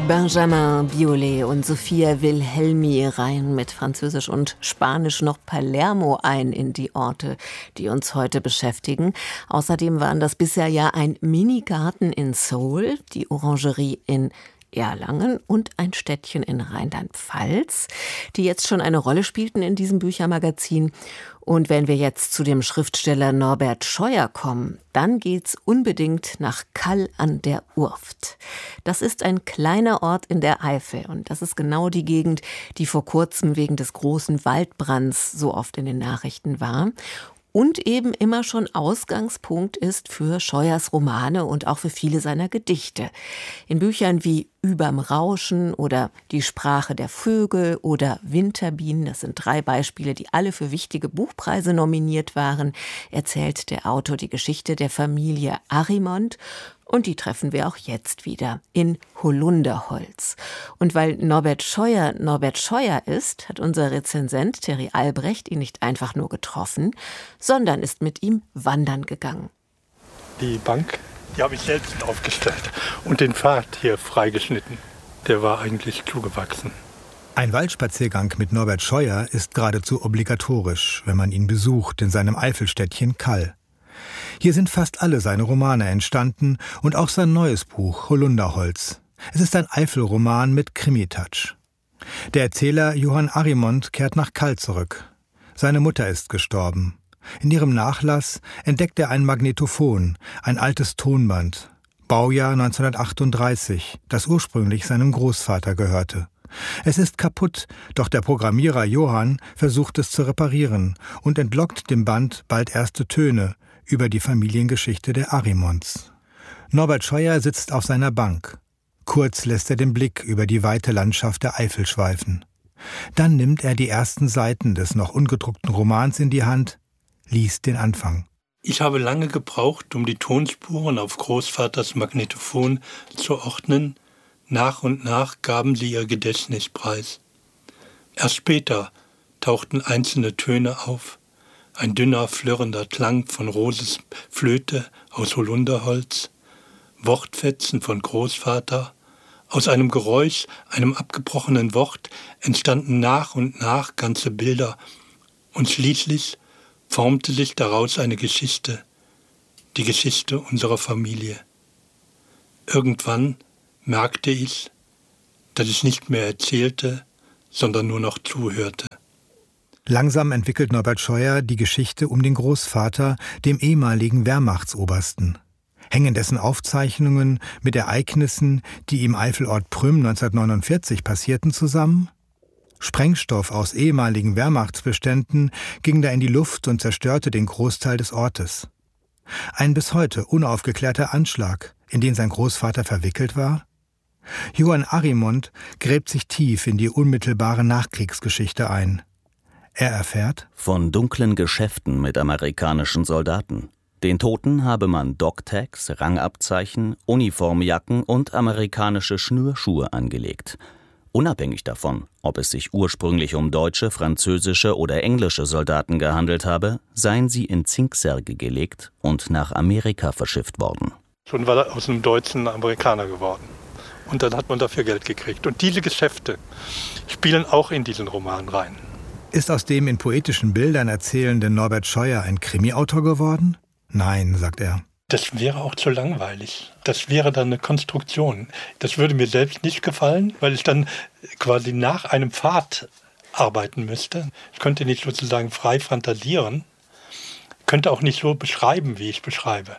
Benjamin Biolay und Sophia Wilhelmi reihen mit Französisch und Spanisch noch Palermo ein in die Orte, die uns heute beschäftigen. Außerdem waren das bisher ja ein Minigarten in Seoul, die Orangerie in Erlangen und ein Städtchen in Rheinland-Pfalz, die jetzt schon eine Rolle spielten in diesem Büchermagazin. Und wenn wir jetzt zu dem Schriftsteller Norbert Scheuer kommen, dann geht's unbedingt nach Kall an der Urft. Das ist ein kleiner Ort in der Eifel und das ist genau die Gegend, die vor kurzem wegen des großen Waldbrands so oft in den Nachrichten war. Und eben immer schon Ausgangspunkt ist für Scheuers Romane und auch für viele seiner Gedichte. In Büchern wie Überm Rauschen oder Die Sprache der Vögel oder Winterbienen, das sind 3 Beispiele, die alle für wichtige Buchpreise nominiert waren, erzählt der Autor die Geschichte der Familie Arimont. Und die treffen wir auch jetzt wieder in Holunderholz. Und weil Norbert Scheuer ist, hat unser Rezensent Terry Albrecht ihn nicht einfach nur getroffen, sondern ist mit ihm wandern gegangen. Die Bank, die habe ich selbst aufgestellt und den Pfad hier freigeschnitten. Der war eigentlich zugewachsen. Ein Waldspaziergang mit Norbert Scheuer ist geradezu obligatorisch, wenn man ihn besucht in seinem Eifelstädtchen Kall. Hier sind fast alle seine Romane entstanden und auch sein neues Buch Holunderholz. Es ist ein Eifelroman mit Krimi-Touch. Der Erzähler Johann Arimont kehrt nach Kall zurück. Seine Mutter ist gestorben. In ihrem Nachlass entdeckt er ein Magnetophon, ein altes Tonband. Baujahr 1938, das ursprünglich seinem Großvater gehörte. Es ist kaputt, doch der Programmierer Johann versucht es zu reparieren und entlockt dem Band bald erste Töne über die Familiengeschichte der Arimonts. Norbert Scheuer sitzt auf seiner Bank. Kurz lässt er den Blick über die weite Landschaft der Eifel schweifen. Dann nimmt er die ersten Seiten des noch ungedruckten Romans in die Hand, liest den Anfang. Ich habe lange gebraucht, um die Tonspuren auf Großvaters Magnetophon zu ordnen. Nach und nach gaben sie ihr Gedächtnis preis. Erst später tauchten einzelne Töne auf. Ein dünner, flirrender Klang von Roses Flöte aus Holunderholz, Wortfetzen von Großvater. Aus einem Geräusch, einem abgebrochenen Wort, entstanden nach und nach ganze Bilder. Und schließlich formte sich daraus eine Geschichte, die Geschichte unserer Familie. Irgendwann merkte ich, dass ich nicht mehr erzählte, sondern nur noch zuhörte. Langsam entwickelt Norbert Scheuer die Geschichte um den Großvater, dem ehemaligen Wehrmachtsobersten. Hängen dessen Aufzeichnungen mit Ereignissen, die im Eifelort Prüm 1949 passierten, zusammen? Sprengstoff aus ehemaligen Wehrmachtsbeständen ging da in die Luft und zerstörte den Großteil des Ortes. Ein bis heute unaufgeklärter Anschlag, in den sein Großvater verwickelt war? Johann Arimont gräbt sich tief in die unmittelbare Nachkriegsgeschichte ein. Er erfährt: Von dunklen Geschäften mit amerikanischen Soldaten. Den Toten habe man Dogtags, Rangabzeichen, Uniformjacken und amerikanische Schnürschuhe angelegt. Unabhängig davon, ob es sich ursprünglich um deutsche, französische oder englische Soldaten gehandelt habe, seien sie in Zinksärge gelegt und nach Amerika verschifft worden. Schon war er aus einem Deutschen ein Amerikaner geworden. Und dann hat man dafür Geld gekriegt. Und diese Geschäfte spielen auch in diesen Roman rein. Ist aus dem in poetischen Bildern erzählenden Norbert Scheuer ein Krimi-Autor geworden? Nein, sagt er. Das wäre auch zu langweilig. Das wäre dann eine Konstruktion. Das würde mir selbst nicht gefallen, weil ich dann quasi nach einem Pfad arbeiten müsste. Ich könnte nicht sozusagen frei fantasieren, könnte auch nicht so beschreiben, wie ich beschreibe.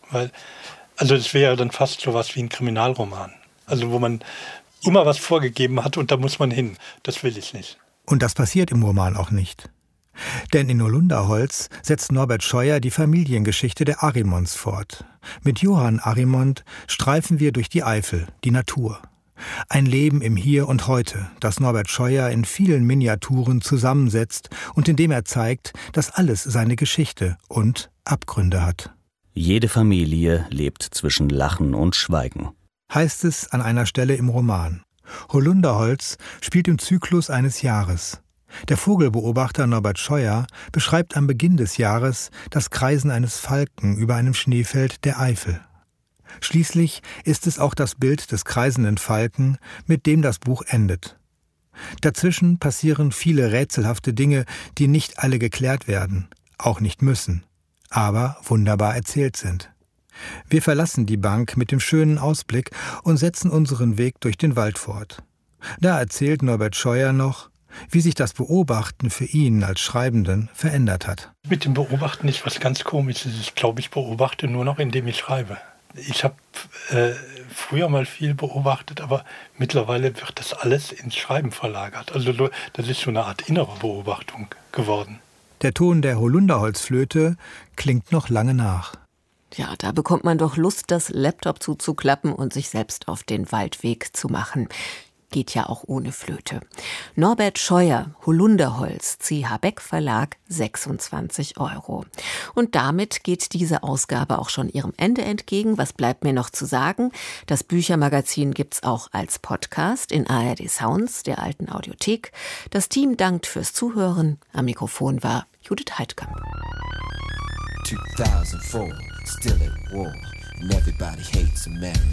Also das wäre dann fast so was wie ein Kriminalroman. Also wo man immer was vorgegeben hat und da muss man hin. Das will ich nicht. Und das passiert im Roman auch nicht. Denn in Holunderholz setzt Norbert Scheuer die Familiengeschichte der Arimonts fort. Mit Johann Arimont streifen wir durch die Eifel, die Natur. Ein Leben im Hier und Heute, das Norbert Scheuer in vielen Miniaturen zusammensetzt und in dem er zeigt, dass alles seine Geschichte und Abgründe hat. Jede Familie lebt zwischen Lachen und Schweigen, heißt es an einer Stelle im Roman. Holunderholz spielt im Zyklus eines Jahres. Der Vogelbeobachter Norbert Scheuer beschreibt am Beginn des Jahres das Kreisen eines Falken über einem Schneefeld der Eifel. Schließlich ist es auch das Bild des kreisenden Falken, mit dem das Buch endet. Dazwischen passieren viele rätselhafte Dinge, die nicht alle geklärt werden, auch nicht müssen, aber wunderbar erzählt sind. Wir verlassen die Bank mit dem schönen Ausblick und setzen unseren Weg durch den Wald fort. Da erzählt Norbert Scheuer noch, wie sich das Beobachten für ihn als Schreibenden verändert hat. Mit dem Beobachten ist was ganz Komisches. Ich glaube, ich beobachte nur noch, indem ich schreibe. Ich habe früher mal viel beobachtet, aber mittlerweile wird das alles ins Schreiben verlagert. Also das ist so eine Art innere Beobachtung geworden. Der Ton der Holunderholzflöte klingt noch lange nach. Ja, da bekommt man doch Lust, das Laptop zuzuklappen und sich selbst auf den Waldweg zu machen. Geht ja auch ohne Flöte. Norbert Scheuer, Holunderholz, CH Beck Verlag, 26 €. Und damit geht diese Ausgabe auch schon ihrem Ende entgegen. Was bleibt mir noch zu sagen? Das Büchermagazin gibt's auch als Podcast in ARD Sounds, der alten Audiothek. Das Team dankt fürs Zuhören. Am Mikrofon war Judith Heidkamp. 2004, still at war, and everybody hates America.